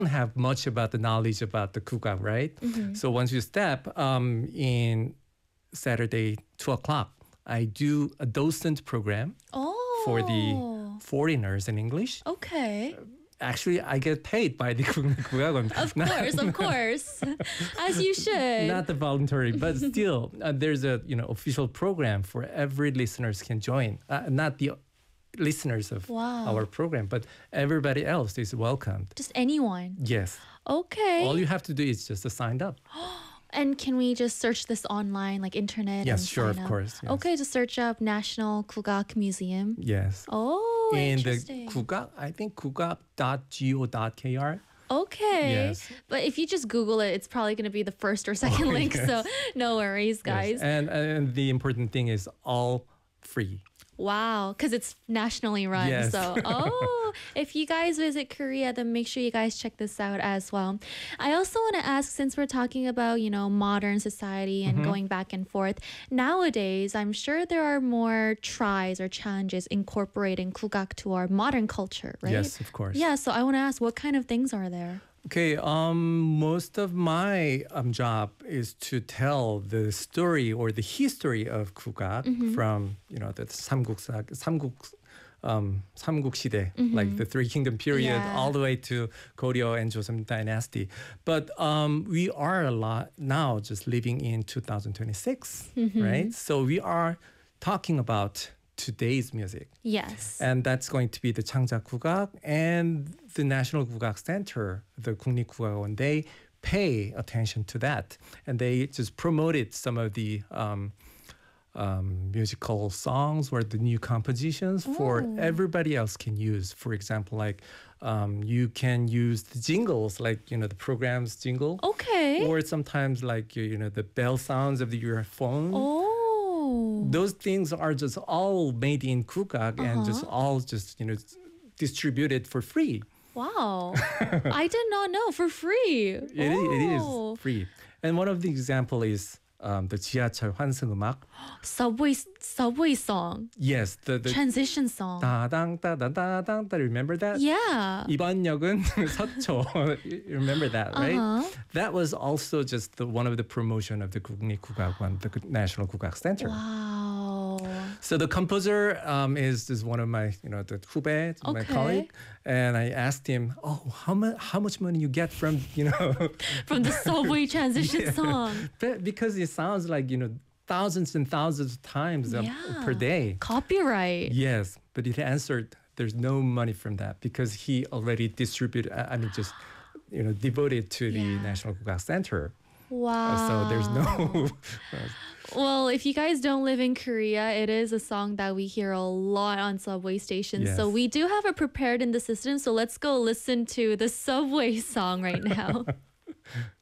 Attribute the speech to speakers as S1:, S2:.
S1: have much about the knowledge about the kugak, right? So once you step in Saturday 2 o'clock, I do a docent program for the foreigners in English.
S2: Okay.
S1: Actually, I get paid by the Kugakon.
S2: Of course. As you should.
S1: Not the voluntary, but still, there's a official program for every listeners can join. Not the listeners of our program, but everybody else is welcomed.
S2: Just anyone.
S1: Yes.
S2: Okay.
S1: All you have to do is just to sign up.
S2: And can we just search this online, like internet?
S1: Yes,
S2: and
S1: sure,
S2: sign
S1: of
S2: up?
S1: course. Yes.
S2: Okay, just search up National Kugak Museum.
S1: Yes.
S2: Oh,
S1: in
S2: interesting.
S1: the Kugak, I think kugak.go.kr.
S2: Okay.
S1: Yes.
S2: But if you just Google it, it's probably going to be the first or second link.
S1: yes.
S2: So no worries, guys.
S1: Yes. And the important thing is all free.
S2: Wow, because it's nationally run.
S1: Yes.
S2: So, if you guys visit Korea, then make sure you guys check this out as well. I also want to ask, since we're talking about, modern society and going back and forth, nowadays, I'm sure there are more tries or challenges incorporating kugak to our modern culture, right?
S1: Yes, of course.
S2: Yeah, so I want to ask, what kind of things are there?
S1: Okay, most of my job is to tell the story or the history of kugak from the 삼국 시대, like the Three Kingdom period, all the way to Goryeo and Joseon Dynasty. But we are a lot now just living in 2026, right? So we are talking about today's music.
S2: Yes.
S1: And that's going to be the Changja Kugak and the National Kugak Center, the 국립국악원. They pay attention to that. And they just promoted some of the musical songs or the new compositions for everybody else can use. For example, like you can use the jingles, like, the program's jingle.
S2: Okay.
S1: Or sometimes like, the bell sounds of your phone. Those things are just all made in kugak and just all distributed for free.
S2: Wow. I did not know, for free.
S1: It is free. And one of the example is the 지하철 환승음악.
S2: Subway song.
S1: Yes, the
S2: transition song.
S1: 따당 따당 remember that?
S2: Yeah.
S1: 이번 역은 서초. You remember that, right? That was also just one of the promotion of the 국립국악원, the National Kugak Center.
S2: Wow.
S1: So the composer is one of my, the 후배, my colleague, and I asked him, how much money you get from,
S2: from the subway transition song?
S1: Because it sounds like, thousands and thousands of times per day.
S2: Copyright.
S1: Yes, but he answered, there's no money from that because he already distributed, devoted to the National Kugak Center.
S2: Wow.
S1: So there's no...
S2: Well, if you guys don't live in Korea, it is a song that we hear a lot on subway stations.
S1: Yes.
S2: So we do have it prepared in the system. So let's go listen to the subway song right now.